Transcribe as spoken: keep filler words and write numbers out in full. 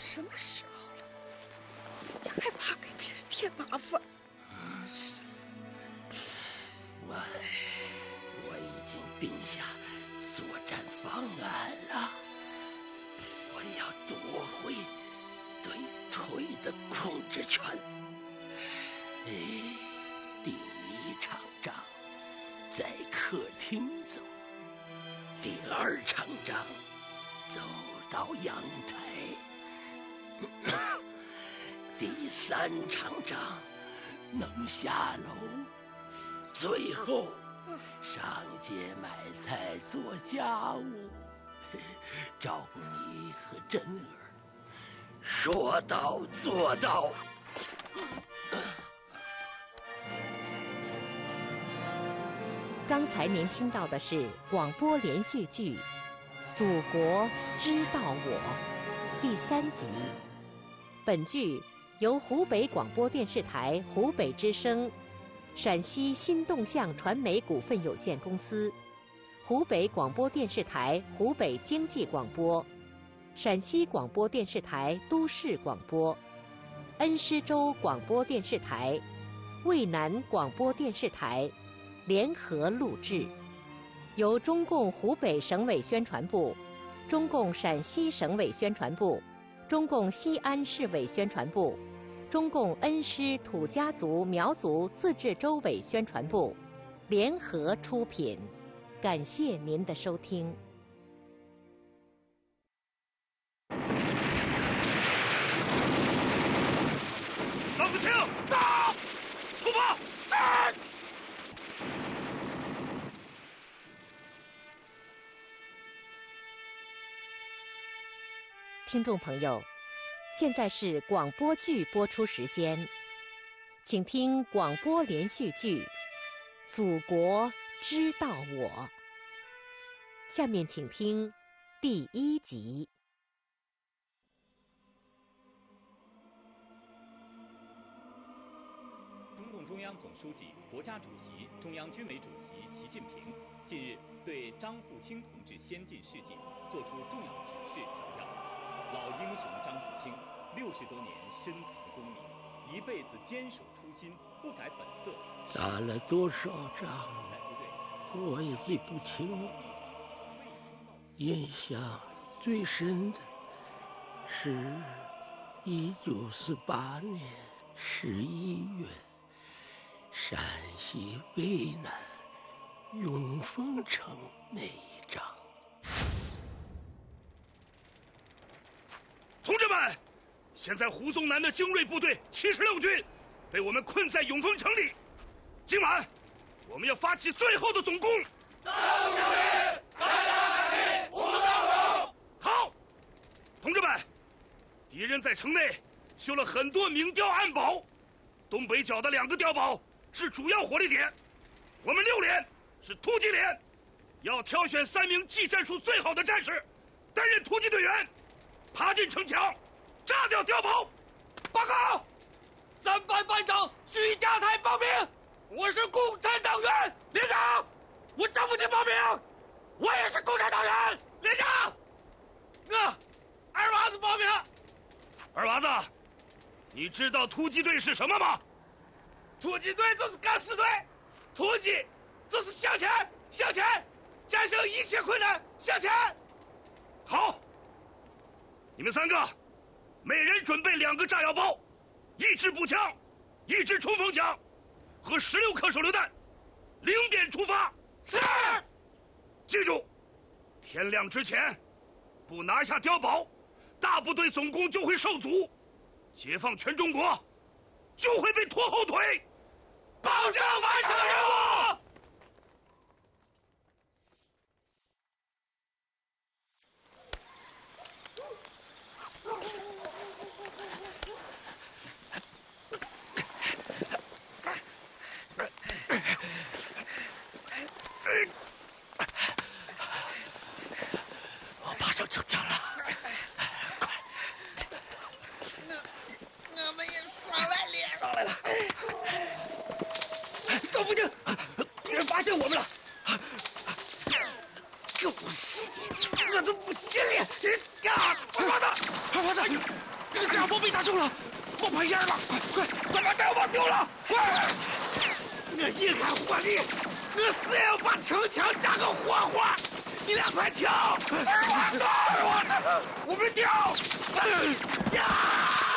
什么时候了，你还怕给别人添麻烦？是。 我我已经定下作战方案了，我要夺回对腿的控制权。哎，第一场仗在客厅走，第二场仗走到阳台，第三场仗能下楼，最后上街买菜做家务，照顾你和珍儿，说到做到。 刚才您听到的是广播连续剧《祖国知道我》第三集。本剧由湖北广播电视台湖北之声、陕西新动向传媒股份有限公司、湖北广播电视台湖北经济广播、陕西广播电视台都市广播、恩施州广播电视台、渭南广播电视台联合录制，由中共湖北省委宣传部、中共陕西省委宣传部、中共西安市委宣传部、中共恩施土家族苗族自治州委宣传部联合出品，感谢您的收听。 张福清，到，出发，是。 听众朋友，现在是广播剧播出时间，请听广播连续剧《祖国知道我》。下面请听第一集。 中共中央总书记、国家主席、中央军委主席习近平近日对张富清同志先进事迹作出重要指示强调，老英雄张富清六十多年深藏功名，一辈子坚守初心，不改本色。 打了多少仗，我也记不清。印象最深的是一九四八年十一月，陕西渭南永丰城那一仗。 同志们，现在胡宗南的精锐部队七十六军被我们困在永丰城里，今晚我们要发起最后的总攻。三五九零，大家海力，五道口。好，同志们，敌人在城内修了很多明碉暗堡，东北角的两个碉堡是主要火力点，我们六连是突击连，要挑选三名技战术最好的战士担任突击队员，爬进城墙，炸掉碉堡。报告，三班班长徐家才报名，我是共产党员。连长，我张富清报名，我也是共产党员。连长，我二娃子报名。二娃子，你知道突击队是什么吗？突击队就是敢死队，突击就是向前，向前，战胜一切困难，向前。好，你们三个每人准备两个炸药包，一支步枪，一支冲锋枪和十六颗手榴弹，零点出发。是。记住，天亮之前不拿下碉堡，大部队总攻就会受阻，解放全中国就会被拖后腿，保证完成任务。 我爬上城墙了，快！ 我我们也上来了， 上来了。张福清，敌人发现我们了！ 狗屁！ 我都不信你！啊，二娃子， 二娃子， 这个假包被打中了，冒白烟了！快快快把碉堡丢了！快！ 我一看火力，我死也要把城墙炸个活活！你俩快跳！ 我我我们掉！ 呀！